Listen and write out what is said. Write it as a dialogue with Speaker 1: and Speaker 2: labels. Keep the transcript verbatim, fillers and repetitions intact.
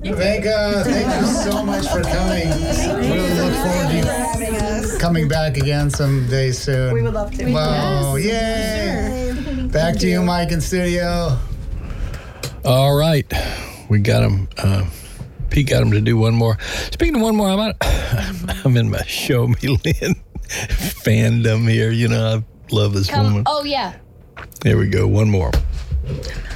Speaker 1: Vega, thank you so much for coming. Really look forward to you
Speaker 2: having us.
Speaker 1: coming back again someday soon.
Speaker 2: We would love to.
Speaker 1: Wow, yay! Back to you, Mike, in studio.
Speaker 3: All right. We got him. Uh, Pete got him to do one more. Speaking of one more, I'm, out, I'm in my Show Me Lynn fandom here. You know, I love this
Speaker 4: Come,
Speaker 3: woman.
Speaker 4: oh, yeah.
Speaker 3: There we go. One more.